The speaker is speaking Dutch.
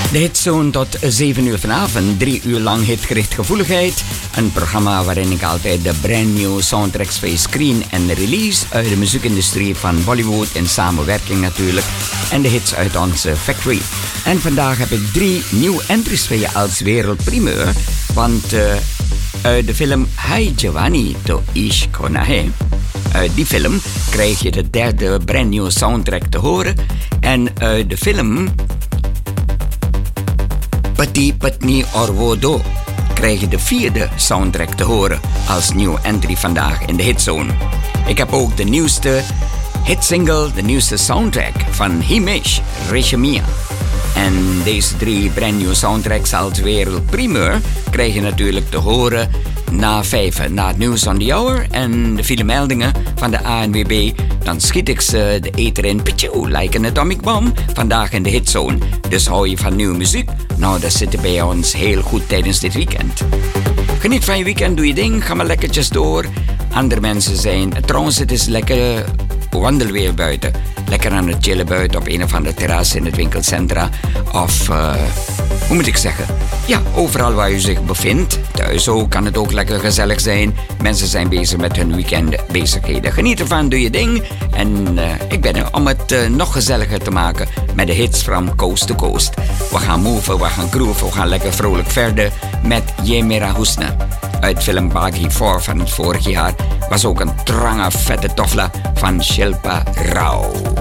De hitzone tot 7 uur vanavond, 3 uur lang hitgericht gevoeligheid. Een programma waarin ik altijd de brand new soundtracks bij screen en release uit de muziekindustrie van Bollywood in samenwerking natuurlijk. En de hits uit onze factory. En vandaag heb ik 3 nieuwe entries voor je als wereldprimeur. Want uit de film Hai Jawani to Ishq Hona Hai. Uit die film krijg je de derde brand new soundtrack te horen. En uit de film Pati Patni Aur Wo Do krijg je de vierde soundtrack te horen als nieuwe entry vandaag in de hitzone. Ik heb ook de nieuwste hitsingle, de nieuwste soundtrack van Himesh Reshamia. En deze 3 brand new soundtracks als wereldprimeur krijg je natuurlijk te horen na 5, na het nieuws on the hour en de filemeldingen van de ANWB. Dan schiet ik ze de ether in, pitjoe, like een atomic bomb, vandaag in de hitzone. Dus hou je van nieuwe muziek? Nou, dat zit bij ons heel goed tijdens dit weekend. Geniet van je weekend, doe je ding, ga maar lekkertjes door. Andere mensen zijn, trouwens het is lekker wandelweer buiten. Lekker aan het chillen buiten op een of andere terras in het winkelcentra. Of, hoe moet ik zeggen? Ja, overal waar u zich bevindt. Thuis ook, kan het ook lekker gezellig zijn. Mensen zijn bezig met hun weekendbezigheden. Geniet ervan, doe je ding. En ik ben er om het nog gezelliger te maken met de hits from coast to coast. We gaan moven, we gaan grooven, we gaan lekker vrolijk verder met Ye Mera Husna. Uit film Baghi 4 van het vorig jaar was ook een trange vette tofla van Shilpa Rao.